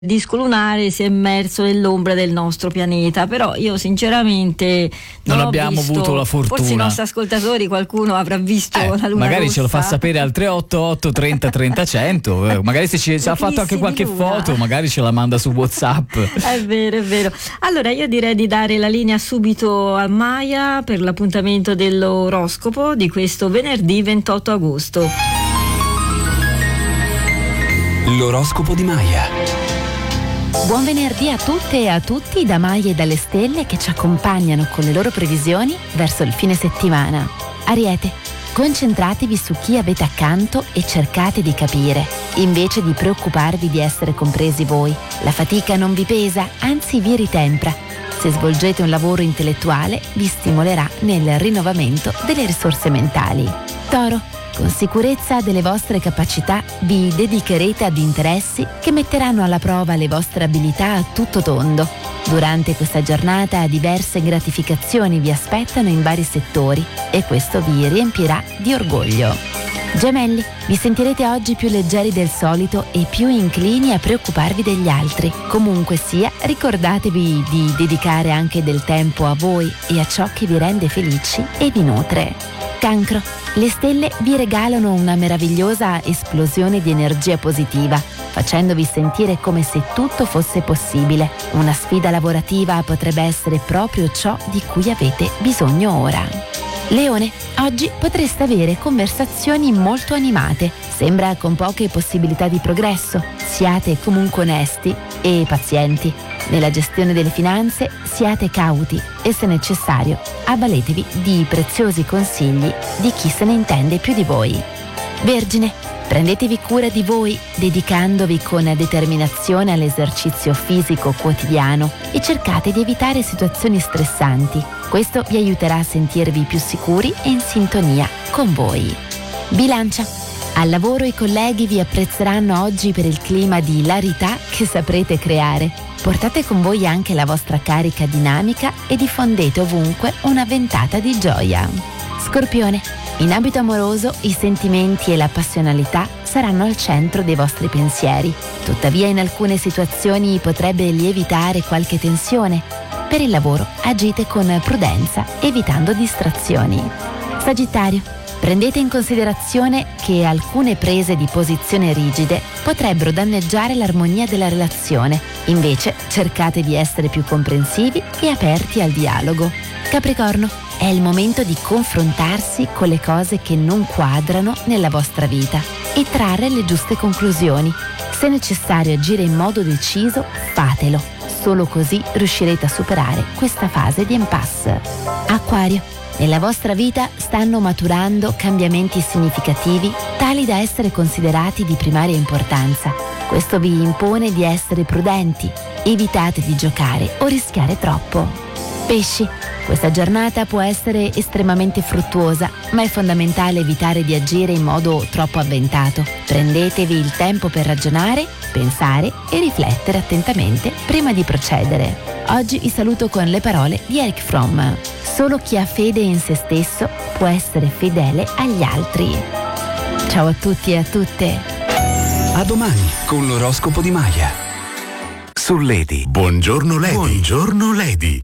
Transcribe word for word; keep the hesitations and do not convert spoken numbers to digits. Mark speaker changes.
Speaker 1: disco lunare si è immerso nell'ombra del nostro pianeta, però io sinceramente non,
Speaker 2: non
Speaker 1: ho
Speaker 2: abbiamo
Speaker 1: visto,
Speaker 2: avuto la fortuna.
Speaker 1: Forse i nostri ascoltatori, qualcuno avrà visto
Speaker 2: eh,
Speaker 1: la luna
Speaker 2: magari
Speaker 1: rossa.
Speaker 2: ce lo fa sapere al tre otto otto trenta trenta cento, eh, magari se ci ha fatto anche qualche foto, magari ce la manda su WhatsApp.
Speaker 1: È vero, è vero. Allora io direi di dare la linea subito a Maya per l'appuntamento dell'oroscopo di questo venerdì ventotto agosto.
Speaker 3: L'oroscopo di Maya.
Speaker 4: Buon venerdì a tutte e a tutti da Maya e dalle stelle che ci accompagnano con le loro previsioni verso il fine settimana. Ariete, concentratevi su chi avete accanto e cercate di capire, invece di preoccuparvi di essere compresi voi. La fatica non vi pesa, anzi vi ritempra. Se svolgete un lavoro intellettuale, vi stimolerà nel rinnovamento delle risorse mentali. Toro, con sicurezza delle vostre capacità vi dedicherete ad interessi che metteranno alla prova le vostre abilità a tutto tondo. Durante questa giornata diverse gratificazioni vi aspettano in vari settori e questo vi riempirà di orgoglio. Gemelli, vi sentirete oggi più leggeri del solito e più inclini a preoccuparvi degli altri. Comunque sia, ricordatevi di dedicare anche del tempo a voi e a ciò che vi rende felici e vi nutre. Cancro, le stelle vi regalano una meravigliosa esplosione di energia positiva, facendovi sentire come se tutto fosse possibile. Una sfida lavorativa potrebbe essere proprio ciò di cui avete bisogno ora. Leone, oggi potreste avere conversazioni molto animate, sembra con poche possibilità di progresso. Siate comunque onesti e pazienti. Nella gestione delle finanze siate cauti e, se necessario, avvaletevi di preziosi consigli di chi se ne intende più di voi. Vergine, prendetevi cura di voi dedicandovi con determinazione all'esercizio fisico quotidiano e cercate di evitare situazioni stressanti. Questo vi aiuterà a sentirvi più sicuri e in sintonia con voi. Bilancia, al lavoro i colleghi vi apprezzeranno oggi per il clima di hilarità che saprete creare. Portate con voi anche la vostra carica dinamica e diffondete ovunque una ventata di gioia. Scorpione, in ambito amoroso i sentimenti e la passionalità saranno al centro dei vostri pensieri. Tuttavia in alcune situazioni potrebbe lievitare qualche tensione. Per il lavoro agite con prudenza, evitando distrazioni. Sagittario, prendete in considerazione che alcune prese di posizione rigide potrebbero danneggiare l'armonia della relazione. Invece cercate di essere più comprensivi e aperti al dialogo. Capricorno, è il momento di confrontarsi con le cose che non quadrano nella vostra vita e trarre le giuste conclusioni. Se necessario agire in modo deciso, fatelo. Solo così riuscirete a superare questa fase di impasse. Acquario, nella vostra vita stanno maturando cambiamenti significativi tali da essere considerati di primaria importanza. Questo vi impone di essere prudenti, evitate di giocare o rischiare troppo. Pesci, questa giornata può essere estremamente fruttuosa, ma è fondamentale evitare di agire in modo troppo avventato. Prendetevi il tempo per ragionare, pensare e riflettere attentamente prima di procedere. Oggi vi saluto con le parole di Eric Fromm. Solo chi ha fede in se stesso può essere fedele agli altri. Ciao a tutti e a tutte.
Speaker 3: A domani con l'oroscopo di Maya.
Speaker 5: Su Lady. Buongiorno Lady. Buongiorno Lady.